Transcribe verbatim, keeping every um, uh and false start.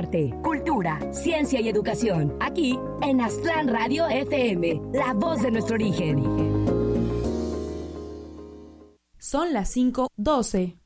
arte, cultura, ciencia y educación. Aquí en Aztlán Radio F M, la voz de nuestro origen. Son las cinco doce.